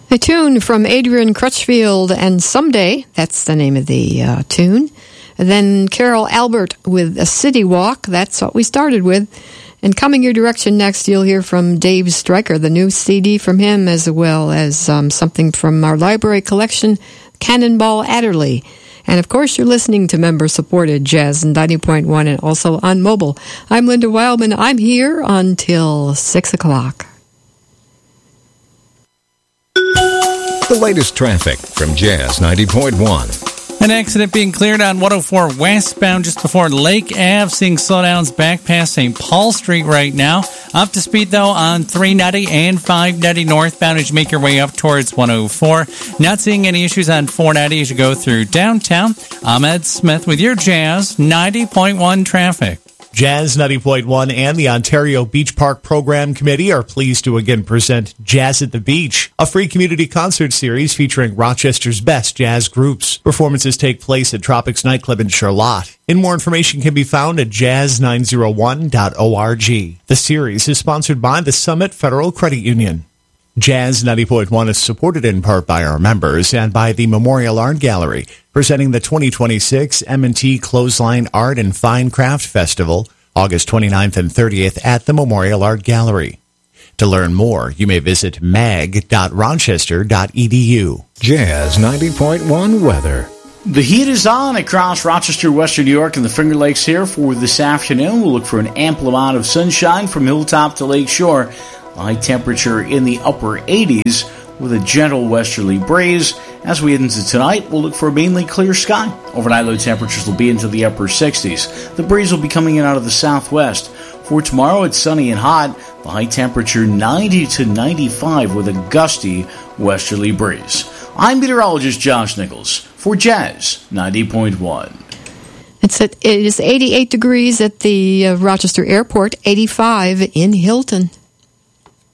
A tune from Adrian Crutchfield and Someday, that's the name of the tune. And then Carol Albert with A City Walk, that's what we started with. And coming your direction next, you'll hear from Dave Stryker, the new CD from him, as well as something from our library collection, Cannonball Adderley. And of course, you're listening to member-supported Jazz 90.1 and also on mobile. I'm Linda Wildman. I'm here until 6 o'clock. The latest traffic from Jazz 90.1. An accident being cleared on 104 westbound just before Lake Ave, seeing slowdowns back past St. Paul Street right now. Up to speed, though, on 390 and 590 northbound as you make your way up towards 104. Not seeing any issues on 490 as you go through downtown. I'm Ed Smith with your Jazz 90.1 traffic. Jazz 90.1 and the Ontario Beach Park Program Committee are pleased to again present Jazz at the Beach, a free community concert series featuring Rochester's best jazz groups. Performances take place at Tropics Nightclub in Charlotte. And more information can be found at jazz901.org. The series is sponsored by the Summit Federal Credit Union. Jazz 90.1 is supported in part by our members and by the Memorial Art Gallery, presenting the 2026 M&T Clothesline Art and Fine Craft Festival, August 29th and 30th at the Memorial Art Gallery. To learn more, you may visit mag.rochester.edu. Jazz 90.1 weather. The heat is on across Rochester, Western New York, and the Finger Lakes here for this afternoon. We'll look for an ample amount of sunshine from hilltop to lake shore. High temperature in the upper 80s with a gentle westerly breeze. As we head into tonight, we'll look for a mainly clear sky. Overnight low temperatures will be into the upper 60s. The breeze will be coming in out of the southwest. For tomorrow, it's sunny and hot. The high temperature 90 to 95 with a gusty westerly breeze. I'm meteorologist Josh Nichols for Jazz 90.1. It is 88 degrees at the Rochester Airport, 85 in Hilton.